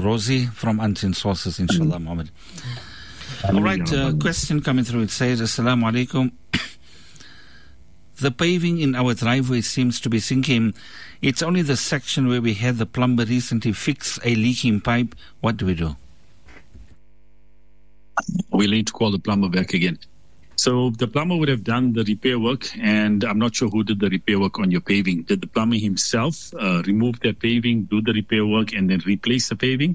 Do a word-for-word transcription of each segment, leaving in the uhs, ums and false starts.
Rosie from Unseen Sources, inshallah, Muhammad. All right, uh, question coming through. It says, Assalamu alaikum. The paving in our driveway seems to be sinking. It's only the section where we had the plumber recently fix a leaking pipe. What do we do? We need to call the plumber back again. So the plumber would have done the repair work, and I'm not sure who did the repair work on your paving. Did the plumber himself uh, remove that paving, do the repair work, and then replace the paving?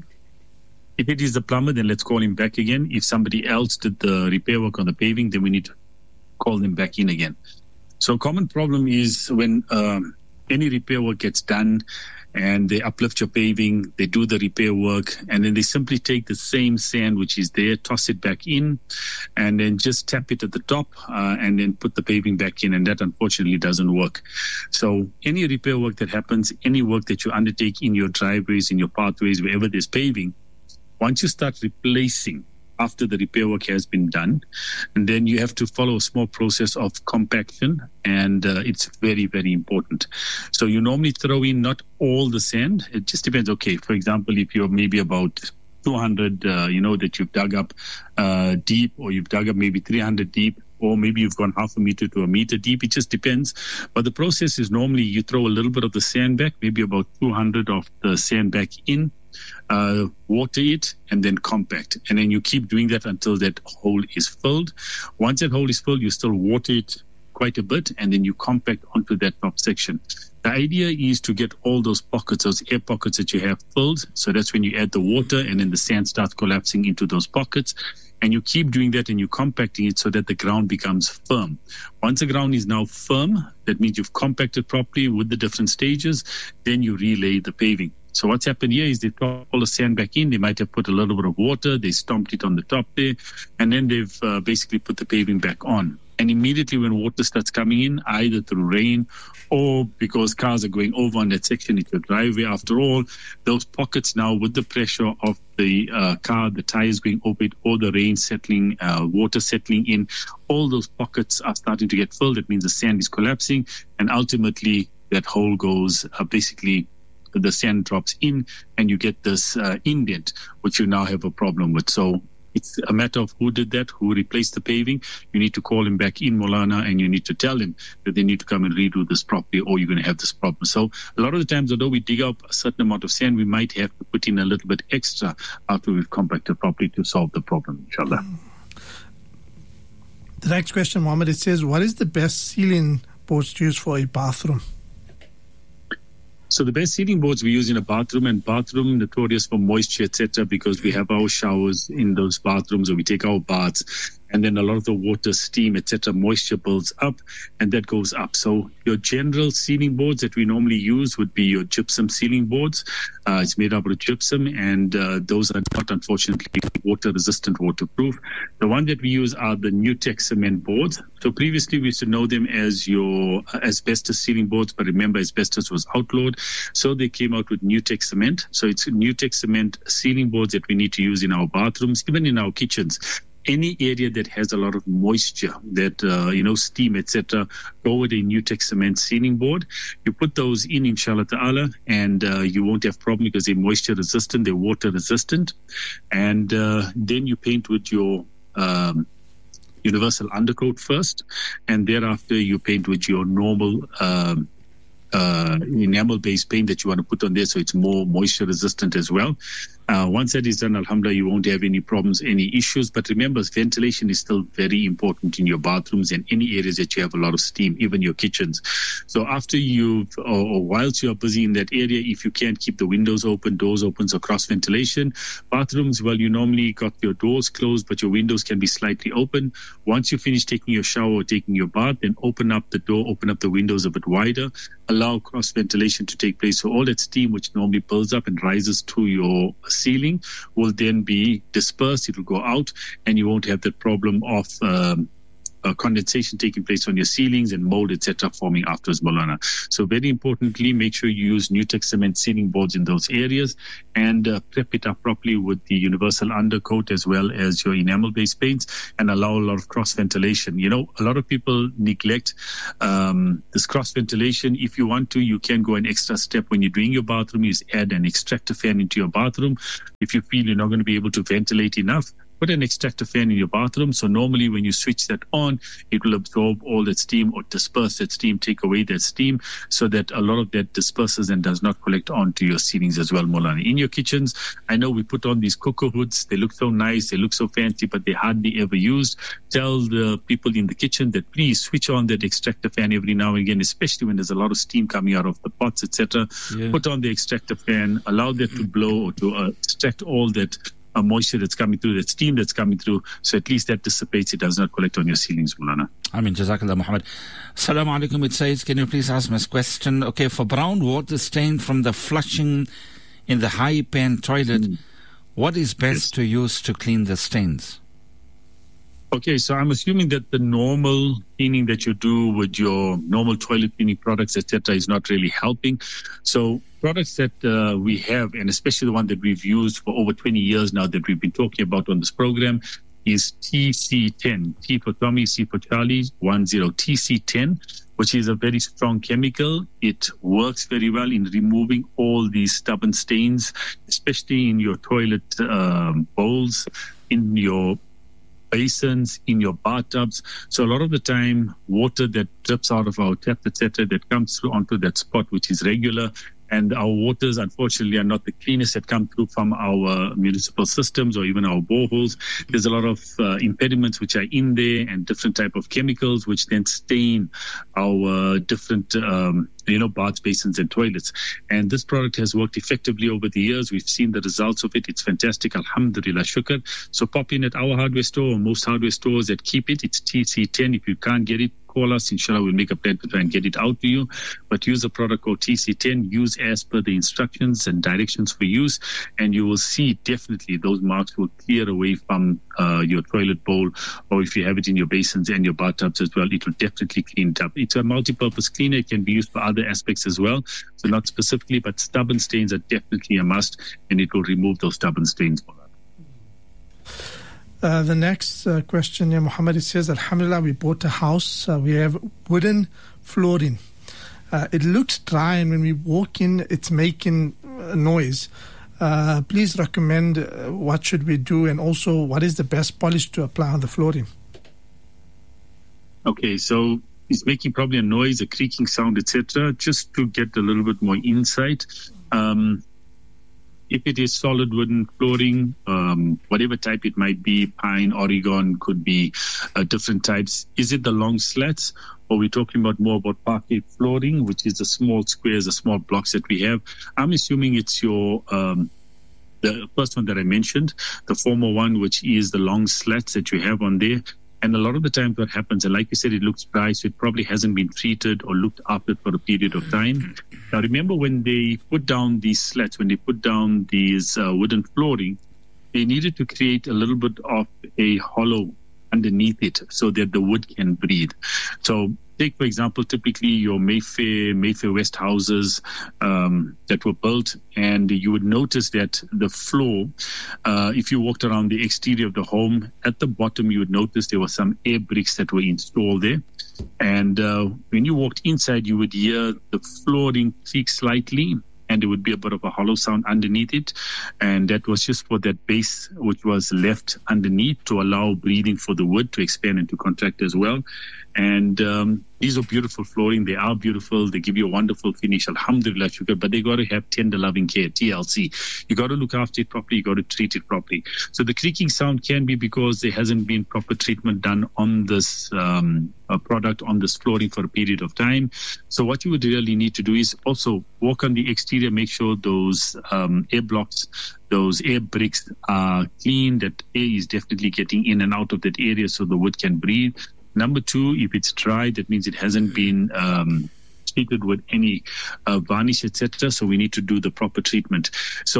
If it is the plumber, then let's call him back again. If somebody else did the repair work on the paving, then we need to call them back in again. So a common problem is when um, any repair work gets done and they uplift your paving, they do the repair work, and then they simply take the same sand which is there, toss it back in, and then just tap it at the top uh, and then put the paving back in, and that unfortunately doesn't work. So any repair work that happens, any work that you undertake in your driveways, in your pathways, wherever there's paving, once you start replacing after the repair work has been done, and then you have to follow a small process of compaction, and uh, it's very, very important. So you normally throw in not all the sand. It just depends. Okay, for example, if you're maybe about two hundred, uh, you know, that you've dug up uh, deep, or you've dug up maybe three hundred deep, or maybe you've gone half a meter to a meter deep. It just depends. But the process is normally you throw a little bit of the sand back, maybe about two hundred of the sand back in, Uh, water it, and then compact. And then you keep doing that until that hole is filled. Once that hole is filled, you still water it quite a bit, and then you compact onto that top section. The idea is to get all those pockets, those air pockets that you have filled. So that's when you add the water, and then the sand starts collapsing into those pockets. And you keep doing that, and you're compacting it so that the ground becomes firm. Once the ground is now firm, that means you've compacted properly with the different stages, then you relay the paving. So what's happened here is they put all the sand back in. They might have put a little bit of water. They stomped it on the top there, and then they've uh, basically put the paving back on. And immediately when water starts coming in, either through rain or because cars are going over on that section, it's your driveway. After all, those pockets now, with the pressure of the uh, car, the tires going over it, or the rain settling, uh, water settling in, all those pockets are starting to get filled. That means the sand is collapsing, and ultimately that hole goes uh, basically the sand drops in, and you get this uh, indent, which you now have a problem with. So it's a matter of who did that, who replaced the paving. You need to call him back in, Molana, and you need to tell him that they need to come and redo this properly, or you're going to have this problem. So a lot of the times, although we dig up a certain amount of sand, we might have to put in a little bit extra after we've compacted properly to solve the problem, inshallah. The next question, Mohammed, it says, what is the best ceiling boards to use for a bathroom? So the best sealing boards we use in a bathroom, and bathroom notorious for moisture, et cetera, because we have our showers in those bathrooms, or we take our baths, and then a lot of the water, steam, et cetera, moisture builds up, and that goes up. So your general sealing boards that we normally use would be your gypsum sealing boards. Uh, it's made up of gypsum, and uh, those are not, unfortunately, water-resistant, waterproof. The one that we use are the Nutex cement boards. So previously we used to know them as your uh, asbestos sealing boards, but remember asbestos was outlawed, so they came out with Nutex cement. So it's Nutex cement sealing boards that we need to use in our bathrooms, even in our kitchens. Any area that has a lot of moisture, that, uh, you know, steam, et cetera, go with a Nutex cement sealing board. You put those in, inshallah ta'ala, and uh, you won't have problem because they're moisture resistant, they're water resistant. And uh, then you paint with your um, universal undercoat first, and thereafter you paint with your normal um, uh, enamel-based paint that you want to put on there, so it's more moisture resistant as well. Uh, once that is done, alhamdulillah, you won't have any problems, any issues. But remember, ventilation is still very important in your bathrooms and any areas that you have a lot of steam, even your kitchens. So after you've, or, or whilst you are busy in that area, if you can keep the windows open, doors open, so cross ventilation. Bathrooms, well, you normally got your doors closed, but your windows can be slightly open. Once you finish taking your shower or taking your bath, then open up the door, open up the windows a bit wider, allow cross ventilation to take place. So all that steam which normally builds up and rises to your ceiling will then be dispersed. It will go out, and you won't have that problem of um, uh, condensation taking place on your ceilings and mold, et cetera, forming afterwards, Maulana. So very importantly, make sure you use Nutex cement ceiling boards in those areas and uh, prep it up properly with the universal undercoat as well as your enamel-based paints, and allow a lot of cross ventilation. You know, a lot of people neglect um, this cross ventilation. If you want to, you can go an extra step when you're doing your bathroom, is add an extractor fan into your bathroom. If you feel you're not going to be able to ventilate enough, put an extractor fan in your bathroom. So normally when you switch that on, it will absorb all that steam or disperse that steam, take away that steam, so that a lot of that disperses and does not collect onto your ceilings as well, Maulana. In your kitchens, I know we put on these cooker hoods. They look so nice, they look so fancy, but they're hardly ever used. Tell the people in the kitchen that please switch on that extractor fan every now and again, especially when there's a lot of steam coming out of the pots, et cetera. Yeah. Put on the extractor fan, allow that to blow or to uh, extract all that Uh, moisture that's coming through, that steam that's coming through, so at least that dissipates, it does not collect on your ceilings, Mulana. I mean, Jazakallah, Muhammad. Assalamu alaikum, it says, can you please ask me a question? Okay, for brown water stain from the flushing in the high pan toilet, mm. what is best yes. to use to clean the stains? Okay, so I'm assuming that the normal cleaning that you do with your normal toilet cleaning products, et cetera, is not really helping. So products that uh, we have, and especially the one that we've used for over twenty years now that we've been talking about on this program, is T C ten. T for Tommy, C for Charlie, one zero. T C ten, which is a very strong chemical. It works very well in removing all these stubborn stains, especially in your toilet um, bowls, in your basins, in your bathtubs. So a lot of the time, water that drips out of our tap, et cetera, that comes through onto that spot, which is regular. And our waters, unfortunately, are not the cleanest that come through from our municipal systems or even our boreholes. There's a lot of uh, impediments which are in there and different type of chemicals which then stain our different, um, you know, bath basins and toilets. And this product has worked effectively over the years. We've seen the results of it. It's fantastic. Alhamdulillah, shukr. So pop in at our hardware store or most hardware stores that keep it. It's T C ten. If you can't get it, call us. Inshallah, we'll make a plan to try and get it out to you. But use a product called T C ten. Use as per the instructions and directions for use, and you will see definitely those marks will clear away from uh, your toilet bowl, or if you have it in your basins and your bathtubs as well, it will definitely clean it up. It's a multi-purpose cleaner. It can be used for other aspects as well. So not specifically, but stubborn stains are definitely a must, and it will remove those stubborn stains. Uh, the next uh, question, yeah, Muhammad, it says, Alhamdulillah, we bought a house. Uh, we have wooden flooring. Uh, it looks dry, and when we walk in, it's making a noise. Uh, please recommend uh, what should we do, and also what is the best polish to apply on the flooring? Okay, so it's making probably a noise, a creaking sound, et cetera. Just to get a little bit more insight, um, if it is solid wooden flooring, um, whatever type it might be, pine, Oregon, could be uh, different types. Is it the long slats, or we're talking about more about parquet flooring, which is the small squares, the small blocks that we have? I'm assuming it's your um, the first one that I mentioned, the former one, which is the long slats that you have on there. And a lot of the times what happens, and like you said, it looks dry, so it probably hasn't been treated or looked after for a period of time. Now, remember when they put down these slats, when they put down these uh, wooden flooring, they needed to create a little bit of a hollow underneath it so that the wood can breathe. So take, for example, typically your Mayfair, Mayfair West houses um, that were built, and you would notice that the floor, uh, if you walked around the exterior of the home, at the bottom you would notice there were some air bricks that were installed there. And uh, when you walked inside, you would hear the flooring creak slightly, and there would be a bit of a hollow sound underneath it. And that was just for that base which was left underneath to allow breathing for the wood to expand and to contract as well. And um, these are beautiful flooring. They are beautiful. They give you a wonderful finish. Alhamdulillah, shukr. But they got to have tender loving care, T L C. You got to look after it properly. You got to treat it properly. So the creaking sound can be because there hasn't been proper treatment done on this um, uh, product, on this flooring for a period of time. So what you would really need to do is also walk on the exterior, make sure those um, air blocks, those air bricks are clean, that air is definitely getting in and out of that area so the wood can breathe. Number two, if it's dry, that means it hasn't been um, treated with any uh, varnish, et cetera. So we need to do the proper treatment. So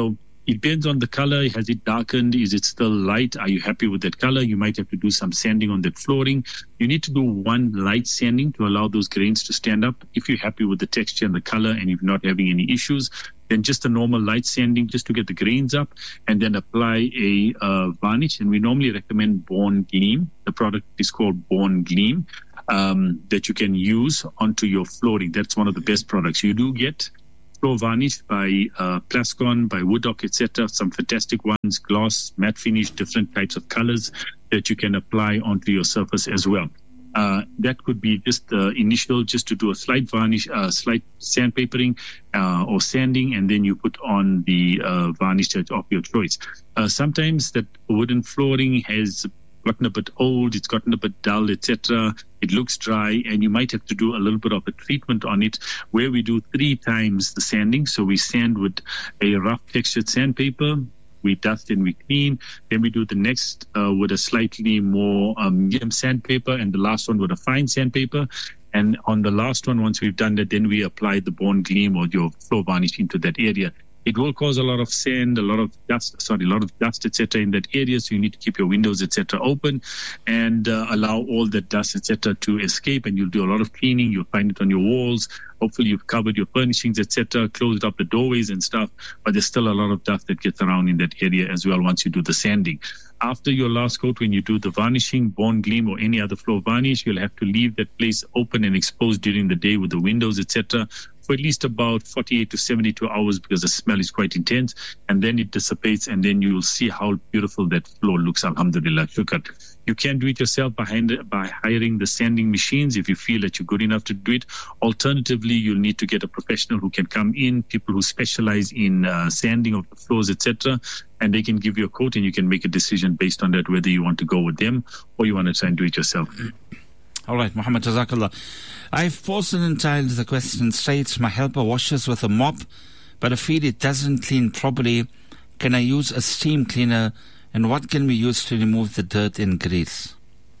it depends on the color. Has it darkened? Is it still light? Are you happy with that color? You might have to do some sanding on that flooring. You need to do one light sanding to allow those grains to stand up. If you're happy with the texture and the color and you're not having any issues, then just a normal light sanding just to get the grains up, and then apply a uh, varnish. And we normally recommend Born Gleam. The product is called Born Gleam, um, that you can use onto your flooring. That's one of the best products. You do get floor varnish by uh, Plascon, by Woodock, et cetera. Some fantastic ones, gloss, matte finish, different types of colors that you can apply onto your surface as well. Uh, that could be just the uh, initial, just to do a slight varnish, uh, slight sandpapering uh, or sanding, and then you put on the uh, varnish of your choice. Uh, sometimes that wooden flooring has gotten a bit old, it's gotten a bit dull, et cetera. It looks dry, and you might have to do a little bit of a treatment on it, where we do three times the sanding. So we sand with a rough textured sandpaper. We dust and we clean. Then we do the next uh, with a slightly more um, medium sandpaper, and the last one with a fine sandpaper. And on the last one, once we've done that, then we apply the Born Gleam or your floor varnish into that area. It will cause a lot of sand, a lot of dust, sorry, a lot of dust, et cetera, in that area. So you need to keep your windows, et cetera, open and uh, allow all that dust, et cetera, to escape. And you'll do a lot of cleaning. You'll find it on your walls. Hopefully you've covered your furnishings, et cetera, closed up the doorways and stuff. But there's still a lot of dust that gets around in that area as well once you do the sanding. After your last coat, when you do the varnishing, Born Gleam or any other floor varnish, you'll have to leave that place open and exposed during the day with the windows, et cetera, for at least about forty-eight to seventy-two hours, because the smell is quite intense, and then it dissipates, and then you will see how beautiful that floor looks. Alhamdulillah, shukr. You can do it yourself behind, by hiring the sanding machines if you feel that you're good enough to do it. Alternatively, you'll need to get a professional who can come in, people who specialize in uh, sanding of the floors, et cetera, and they can give you a quote, and you can make a decision based on that, whether you want to go with them or you want to try and do it yourself. All right, Muhammad, Jazakallah. I've posted and tiled the question states, my helper washes with a mop, but I feel it doesn't clean properly. Can I use a steam cleaner, and what can we use to remove the dirt and grease?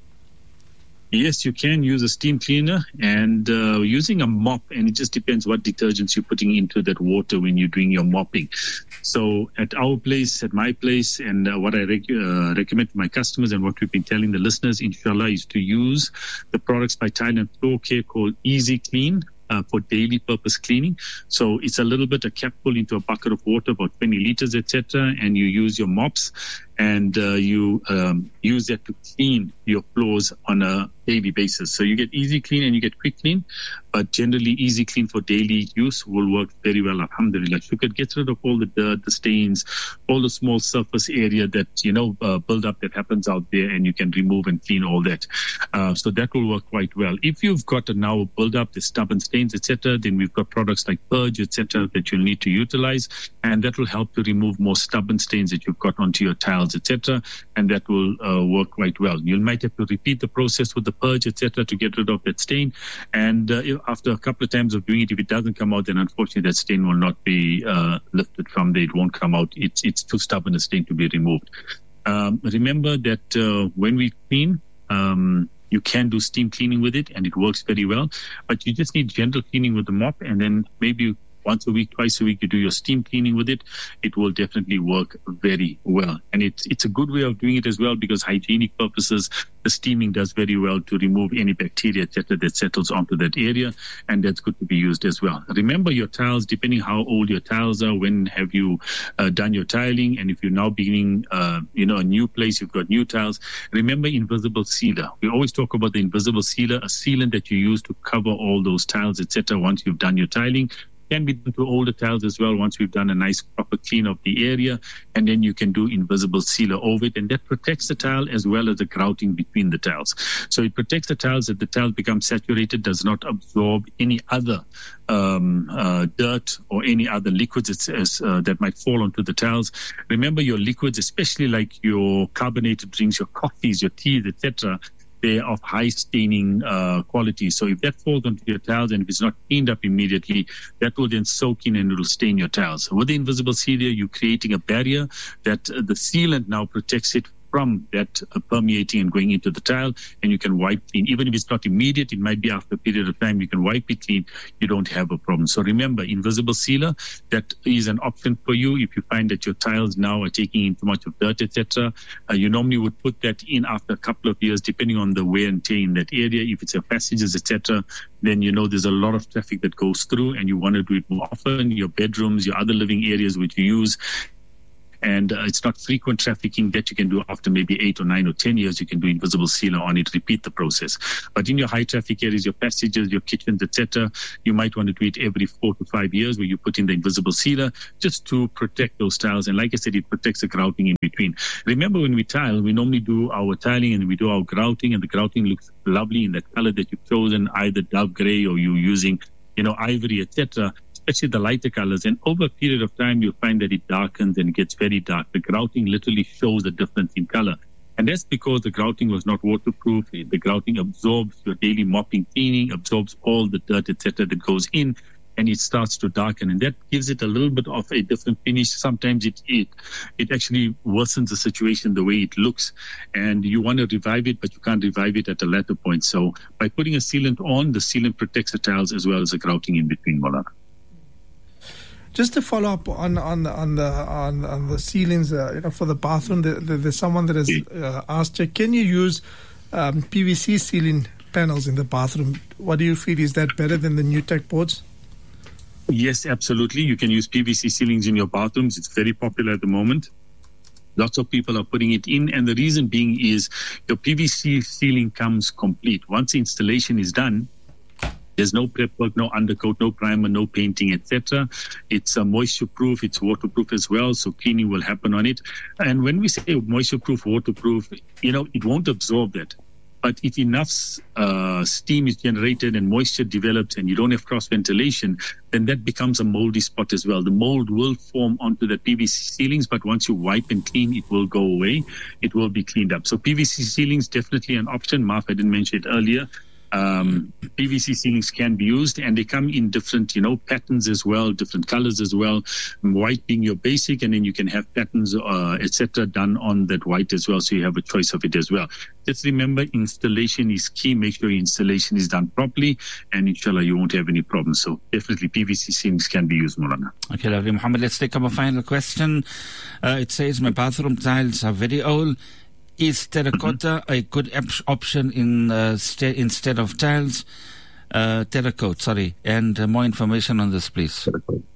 Yes, you can use a steam cleaner and uh, using a mop, and it just depends what detergents you're putting into that water when you're doing your mopping. So at our place, at my place, and uh, what I rec- uh, recommend to my customers and what we've been telling the listeners, inshallah, is to use the products by Tile and Floor Care called Easy Clean. Uh, for daily purpose cleaning. So it's a little bit, a capful into a bucket of water, about twenty liters, et cetera, and you use your mops and uh, you um, use that to clean your floors on a daily basis. So you get Easy Clean and you get Quick Clean, but generally Easy Clean for daily use will work very well, alhamdulillah. Shukr, gets rid of all the dirt, the stains, all the small surface area that, you know, uh, build up that happens out there, and you can remove and clean all that. Uh, so that will work quite well. If you've got a now build up, the stubborn stains, et cetera, then we've got products like Purge, et cetera, that you'll need to utilize, and that will help to remove more stubborn stains that you've got onto your tiles, et cetera, and that will uh, work quite well. You might have to repeat the process with the Purge, et cetera, to get rid of that stain, and uh, after a couple of times of doing it, if it doesn't come out, then unfortunately that stain will not be uh, lifted from there. It won't come out. It's it's too stubborn a stain to be removed. Um, remember that uh, when we clean, um, you can do steam cleaning with it, and it works very well. But you just need gentle cleaning with the mop, and then maybe once a week, twice a week, you do your steam cleaning with it. It will definitely work very well. And it's it's a good way of doing it as well, because hygienic purposes, the steaming does very well to remove any bacteria, et cetera, that settles onto that area, and that's good to be used as well. Remember your tiles, depending how old your tiles are, when have you uh, done your tiling, and if you're now beginning, uh, you know, a new place, you've got new tiles, remember invisible sealer. We always talk about the invisible sealer, a sealant that you use to cover all those tiles, et cetera, once you've done your tiling. Can be done to older tiles as well once we've done a nice proper clean of the area, and then you can do invisible sealer over it, and that protects the tile as well as the grouting between the tiles. So it protects the tiles that the tile becomes saturated, does not absorb any other um, uh, dirt or any other liquids it's, it's, uh, that might fall onto the tiles. Remember your liquids, especially like your carbonated drinks, your coffees, your teas, et cetera, they're of high staining uh, quality. So if that falls onto your tiles and if it's not cleaned up immediately, that will then soak in and it will stain your tiles. So with the invisible sealer, you're creating a barrier that uh, the sealant now protects it from that uh, permeating and going into the tile, and you can wipe clean. Even if it's not immediate, it might be after a period of time, you can wipe it clean. You don't have a problem. So remember, invisible sealer, that is an option for you. If you find that your tiles now are taking in too much of dirt, et cetera, uh, you normally would put that in after a couple of years, depending on the wear and tear in that area. If it's a passages, et cetera, then you know there's a lot of traffic that goes through, and you want to do it more often. Your bedrooms, your other living areas which you use. And uh, it's not frequent trafficking that you can do after maybe eight or nine or ten years. You can do invisible sealer on it, repeat the process. But in your high traffic areas, your passages, your kitchens, et cetera, you might want to do it every four to five years where you put in the invisible sealer just to protect those tiles. And like I said, it protects the grouting in between. Remember, when we tile, we normally do our tiling and we do our grouting, and the grouting looks lovely in that color that you've chosen, either dove gray or you're using, you know, ivory, et cetera. Especially the lighter colors, and over a period of time you'll find that it darkens and it gets very dark. The grouting literally shows a difference in color, and that's because the grouting was not waterproof. The grouting absorbs your daily mopping, cleaning, absorbs all the dirt, et cetera, that goes in, and it starts to darken, and that gives it a little bit of a different finish. Sometimes it it, it actually worsens the situation the way it looks, and you want to revive it, but you can't revive it at a later point. So by putting a sealant on, the sealant protects the tiles as well as the grouting in between, Maulana. Just to follow up on on on the on, on the ceilings, uh, you know, for the bathroom, the, the, there's someone that has uh, asked you, can you use um, P V C ceiling panels in the bathroom? What do you feel, is that better than the NewTek boards? Yes, absolutely. You can use P V C ceilings in your bathrooms. It's very popular at the moment. Lots of people are putting it in, and the reason being is your P V C ceiling comes complete. Once the installation is done, there's no prep work, no undercoat, no primer, no painting, et cetera. It's uh, moisture-proof, it's waterproof as well, so cleaning will happen on it. And when we say moisture-proof, waterproof, you know, it won't absorb that. But if enough uh, steam is generated and moisture develops and you don't have cross-ventilation, then that becomes a moldy spot as well. The mold will form onto the P V C ceilings, but once you wipe and clean, it will go away. It will be cleaned up. So P V C ceilings, definitely an option. Marf, I didn't mention it earlier. Um, P V C ceilings can be used, and they come in different, you know, patterns as well, different colors as well. White being your basic, and then you can have patterns, uh, et cetera, done on that white as well. So you have a choice of it as well. Just remember, installation is key. Make sure your installation is done properly, and inshallah, you won't have any problems. So definitely, P V C ceilings can be used, Maulana. Okay, lovely, Muhammad. Let's take up a final question. Uh, it says, my bathroom tiles are very old. Is terracotta a good option in uh, st- instead of tiles? Uh, terracotta, sorry. And uh, more information on this, please.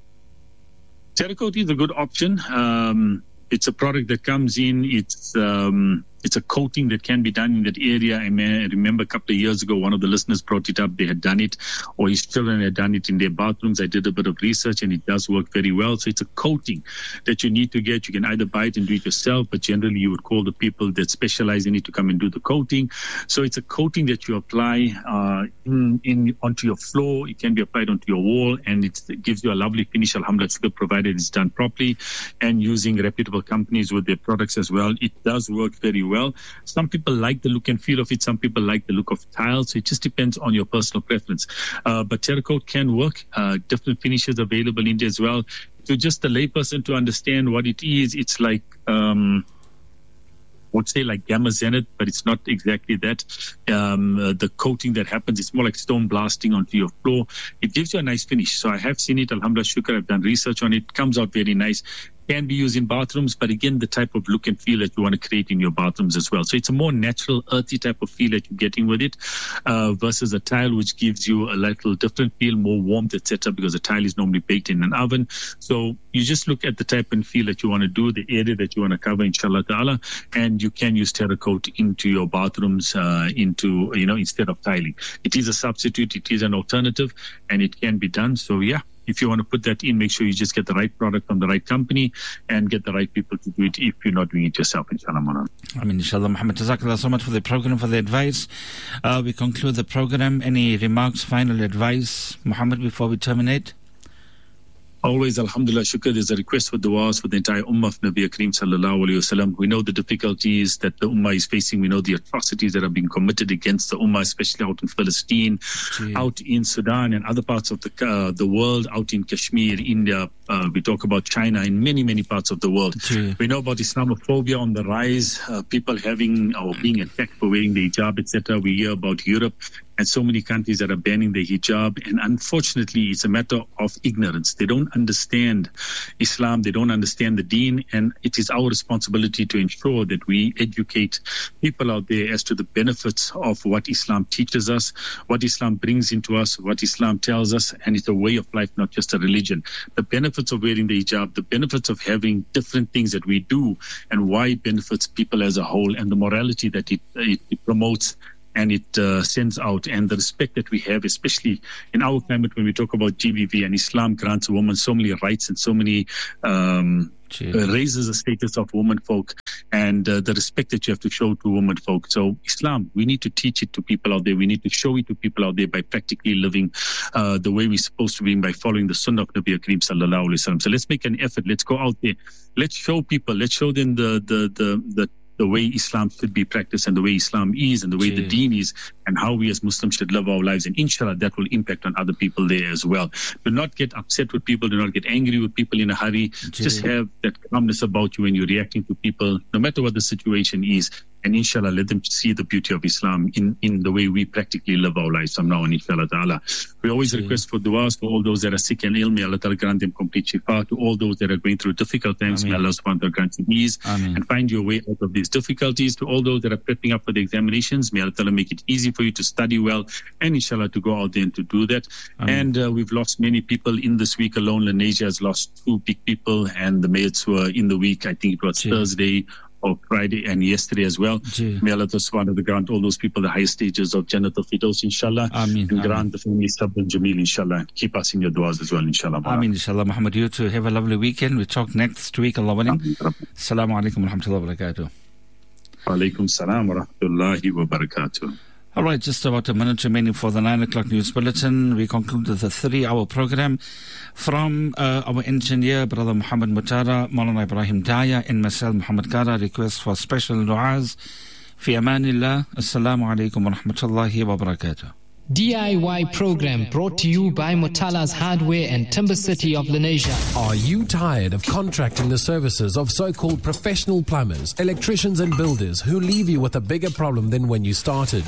Terracotta is a good option. Um, it's a product that comes in. It's um, it's a coating that can be done in that area. I, may, I remember a couple of years ago, one of the listeners brought it up. They had done it, or his children had done it in their bathrooms. I did a bit of research, and it does work very well. So it's a coating that you need to get. You can either buy it and do it yourself, but generally you would call the people that specialize in it to come and do the coating. So it's a coating that you apply uh, in, in onto your floor. It can be applied onto your wall, and it's, it gives you a lovely finish, alhamdulillah, provided it's done properly and using reputable companies with their products as well. It does work very well. Well, some people like the look and feel of it. Some people like the look of tiles. So it just depends on your personal preference. Uh, but terracotta can work. Uh, different finishes available in there as well. To just a layperson to understand what it is, it's like, um, I would say like gamma zenith, but it's not exactly that. Um, uh, the coating that happens, it's more like stone blasting onto your floor. It gives you a nice finish. So I have seen it, alhamdulillah, shukr. I've done research on it. Comes out very nice. Can be used in bathrooms, but again, the type of look and feel that you want to create in your bathrooms as well. So it's a more natural, earthy type of feel that you're getting with it, uh, versus a tile, which gives you a little different feel, more warmth, et cetera, because a tile is normally baked in an oven. So you just look at the type and feel that you want to do, the area that you want to cover, inshallah ta'ala, and you can use terracotta into your bathrooms, uh, into, you know, instead of tiling. It is a substitute, it is an alternative, and it can be done. So yeah. If you want to put that in, make sure you just get the right product from the right company and get the right people to do it if you're not doing it yourself, inshallah. I mean, inshallah, Muhammad, jazakallah so much for the program, for the advice. Uh, we conclude the program. Any remarks, final advice, Muhammad, before we terminate? Always, alhamdulillah, shukr, there's a request for du'as for the entire ummah of Nabi Kareem sallallahu alayhi wasallam. We know the difficulties that the ummah is facing. We know the atrocities that are being committed against the ummah, especially out in Palestine, Gee. out in Sudan and other parts of the uh, the world, out in Kashmir, India. Uh, we talk about China, in many, many parts of the world. Gee. We know about Islamophobia on the rise, uh, people having or being attacked for wearing the hijab, et cetera. We hear about Europe and so many countries that are banning the hijab. And unfortunately, it's a matter of ignorance. They don't understand Islam. They don't understand the deen. And it is our responsibility to ensure that we educate people out there as to the benefits of what Islam teaches us, what Islam brings into us, what Islam tells us. And it's a way of life, not just a religion. The benefits of wearing the hijab, the benefits of having different things that we do, and why it benefits people as a whole, and the morality that it, it, it promotes and it uh, sends out, and the respect that we have, especially in our climate when we talk about G B V, and Islam grants a woman so many rights and so many um, uh, raises the status of women folk, and uh, the respect that you have to show to women folk. So Islam, we need to teach it to people out there. We need to show it to people out there by practically living uh, the way we're supposed to be, by following the sunnah of Nabi Kareem sallallahu alaihi wasallam. So let's make an effort. Let's go out there. Let's show people. Let's show them the the the the the way Islam should be practiced, and the way Islam is, and the way Gee. the deen is, and how we as Muslims should live our lives. And inshallah, that will impact on other people there as well. Do not get upset with people. Do not get angry with people in a hurry. Gee. Just have that calmness about you when you're reacting to people, no matter what the situation is. And inshallah, let them see the beauty of Islam in, in the way we practically live our lives from now on, inshallah ta'ala. We always Gee. request for du'as for all those that are sick and ill. May Allah ta'ala grant them complete shifa. To all those that are going through difficult times, Ameen. May Allah subhanahu wa ta'ala grant them ease Ameen. and find your way out of these difficulties. To all those that are prepping up for the examinations, may Allah ta'ala make it easy for you to study well, and inshallah to go out there and to do that. Ameen. And uh, we've lost many people in this week alone. Lenasia has lost two big people, and the mayats were in the week, I think it was Gee. Thursday or Friday and yesterday as well. Gee. May Allah subhanahu wa grant all those people the highest stages of Jannat al-Firdaus, inshallah. Ameen. And grant Ameen. the family sabr and jameel, inshallah. Keep us in your du'as as well, inshallah. Ameen, inshallah. Muhammad, you too. Have a lovely weekend. We talk next week, Allah willing. Assalamu alaikum wa rahmatullahi wa barakatuh. Wa alaikum salam wa rahmatullahi wa barakatuh. All right, just about a minute remaining for the nine o'clock news bulletin. We concluded the three-hour program from uh, our engineer, Brother Muhammad Mutara, Maulana Ibrahim Daya, and myself, Muhammad Kara. Request for special du'as. Fi amanillah. Assalamu alaikum wa rahmatullahi wa barakatuh. D I Y program brought to you by Mutala's Hardware and Timber City of Lenasia. Are you tired of contracting the services of so-called professional plumbers, electricians and builders who leave you with a bigger problem than when you started?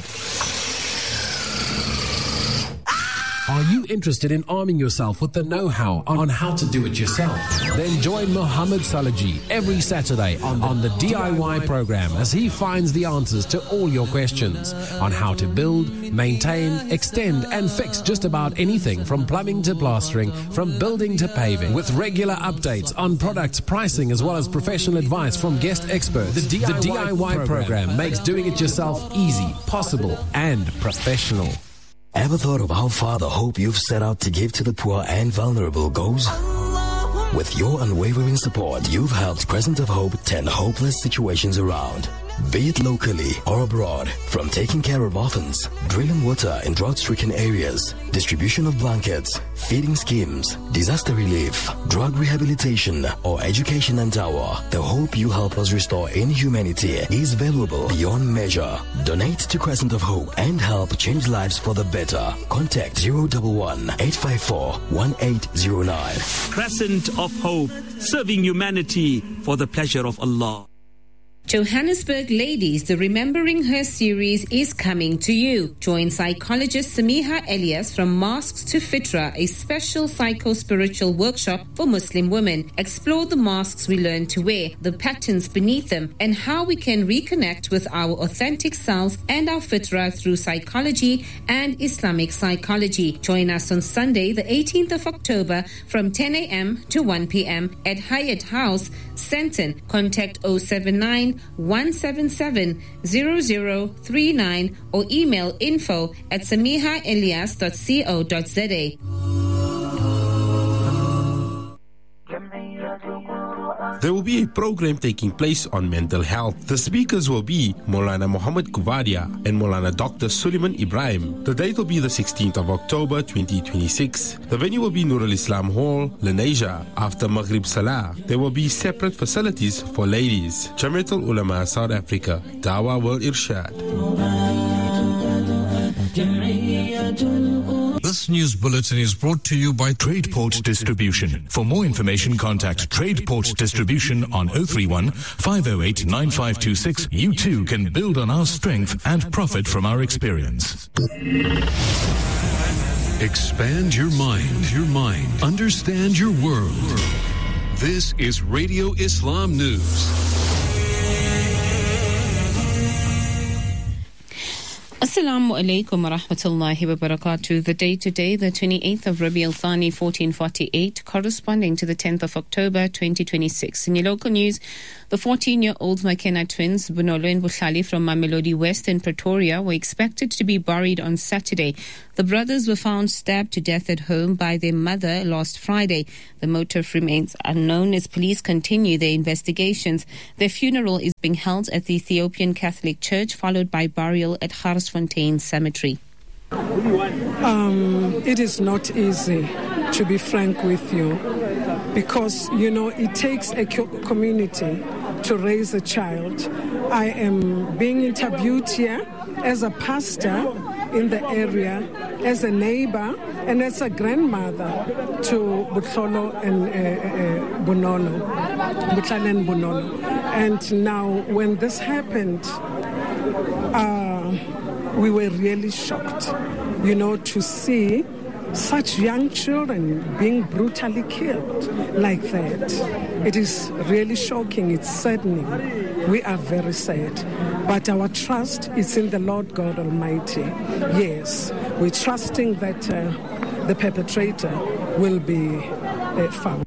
Are you interested in arming yourself with the know-how on how to do it yourself? Then join Muhammad Salaji every Saturday on, on the D I Y program as he finds the answers to all your questions on how to build, maintain, extend and fix just about anything from plumbing to plastering, from building to paving, with regular updates on products, pricing as well as professional advice from guest experts. The D I Y, the D I Y program, program makes doing it yourself easy, possible and professional. Ever thought of how far the hope you've set out to give to the poor and vulnerable goes? With your unwavering support, you've helped Crescent of Hope turn hopeless situations around. Be it locally or abroad, from taking care of orphans, drilling water in drought-stricken areas, distribution of blankets, feeding schemes, disaster relief, drug rehabilitation, or education and tower, the hope you help us restore in humanity is valuable beyond measure. Donate to Crescent of Hope and help change lives for the better. Contact zero one one, eight five four, one eight zero nine. Crescent of Hope, serving humanity for the pleasure of Allah. Johannesburg Ladies, the Remembering Her series is coming to you. Join psychologist Samiha Elias from Masks to Fitra, a special psycho-spiritual workshop for Muslim women. Explore the masks we learn to wear, the patterns beneath them, and how we can reconnect with our authentic selves and our Fitra through psychology and Islamic psychology. Join us on Sunday, the eighteenth of October from ten a.m. to one p.m. at Hyatt House, Senton. Contact oh seven nine, one seven seven, zero zero three nine or email info at samiha elias dot co dot za. there will be a program taking place on mental health. The speakers will be Maulana Muhammad Kuvadia and Maulana Doctor Suleiman Ibrahim. The date will be the sixteenth of October twenty twenty-six. The venue will be Nur al-Islam Hall, Lenasia. After Maghrib Salah, there will be separate facilities for ladies. Jamiatul Ulama South Africa, Dawah World Irshad. This news bulletin is brought to you by Tradeport Distribution. For more information, contact Tradeport Distribution on zero three one, five zero eight, nine five two six. You too can build on our strength and profit from our experience. Expand your mind, your mind. Understand your world. This is Radio Islam News. Assalamu alaikum wa rahmatullahi wa barakatuh. The day today, the twenty-eighth of Rabi al-Thani, fourteen forty-eight, corresponding to the tenth of October, twenty twenty-six. In your local news, the fourteen-year-old McKenna twins, Bunolo and Bukhali from Mamelodi West in Pretoria, were expected to be buried on Saturday. The brothers were found stabbed to death at home by their mother last Friday. The motive remains unknown as police continue their investigations. Their funeral is being held at the Ethiopian Catholic Church, followed by burial at Garsfontein Cemetery. Um, it is not easy, to be frank with you, because, you know, it takes a co- community to raise a child. I am being interviewed here as a pastor in the area, as a neighbor, and as a grandmother to Butlolo and uh, uh, Bunolo, Butlalo and Bunolo. And now, when this happened, uh, we were really shocked, you know, to see such young children being brutally killed like that. It is really shocking. It's saddening. We are very sad. But our trust is in the Lord God Almighty. Yes, we're trusting that uh, the perpetrator will be uh, found.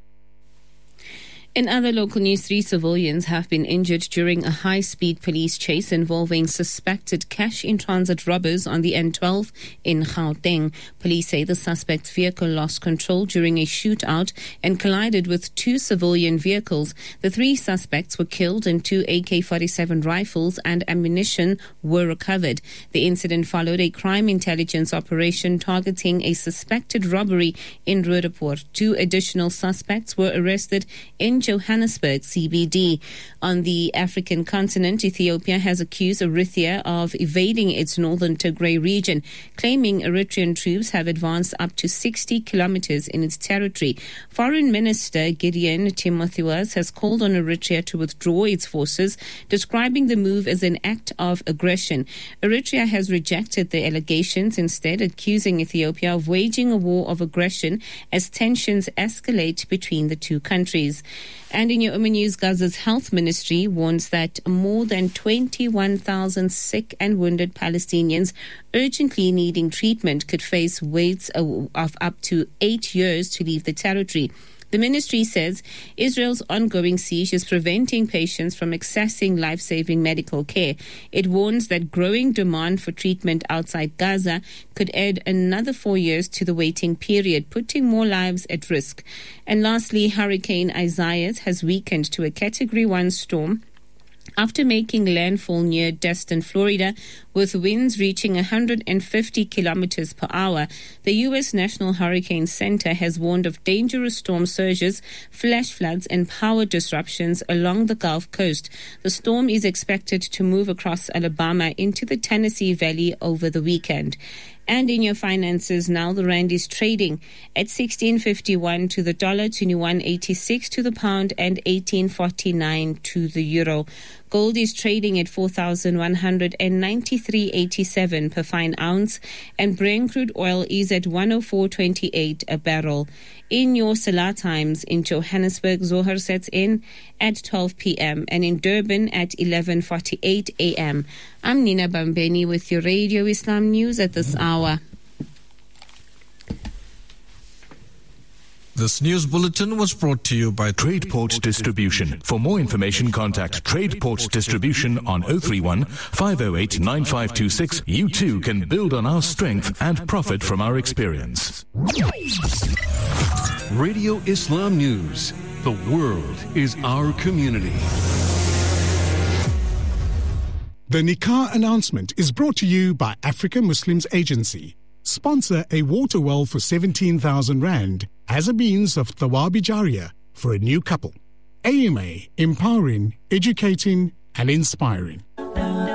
In other local news, three civilians have been injured during a high-speed police chase involving suspected cash-in-transit robbers on the N twelve in Gauteng. Police say the suspect's vehicle lost control during a shootout and collided with two civilian vehicles. The three suspects were killed and two A K forty-seven rifles and ammunition were recovered. The incident followed a crime intelligence operation targeting a suspected robbery in Roodepoort. Two additional suspects were arrested in Johannesburg C B D. On the African continent, Ethiopia has accused Eritrea of evading its northern Tigray region, claiming Eritrean troops have advanced up to sixty kilometers in its territory. Foreign Minister Gideon Timotheus has called on Eritrea to withdraw its forces, describing the move as an act of aggression. Eritrea has rejected the allegations, instead accusing Ethiopia of waging a war of aggression as tensions escalate between the two countries. And in your Oman News, Gaza's health ministry warns that more than twenty-one thousand sick and wounded Palestinians urgently needing treatment could face waits of up to eight years to leave the territory. The ministry says Israel's ongoing siege is preventing patients from accessing life-saving medical care. It warns that growing demand for treatment outside Gaza could add another four years to the waiting period, putting more lives at risk. And lastly, Hurricane Isaias has weakened to a Category one storm after making landfall near Destin, Florida, with winds reaching one hundred fifty kilometers per hour. The U S National Hurricane Center has warned of dangerous storm surges, flash floods, and power disruptions along the Gulf Coast. The storm is expected to move across Alabama into the Tennessee Valley over the weekend. And in your finances now, the rand is trading at sixteen fifty-one to the dollar, twenty-one eighty-six to the pound, and eighteen forty-nine to the euro. Gold is trading at four thousand one hundred ninety-three eighty-seven per fine ounce, and Brent crude oil is at one oh four twenty-eight a barrel. In your Salah times, in Johannesburg, Zohar sets in at twelve p.m. and in Durban at eleven forty-eight a.m. I'm Nina Bambeni with your Radio Islam News at this hour. This news bulletin was brought to you by Tradeport Distribution. For more information, contact Tradeport Distribution on zero three one, five zero eight, nine five two six. You too can build on our strength and profit from our experience. Radio Islam News, The world is our community. The Nikah announcement is brought to you by African Muslims Agency. Sponsor a water well for seventeen thousand rand as a means of Thawabi Jariyah for a new couple. A M A, empowering, educating and inspiring.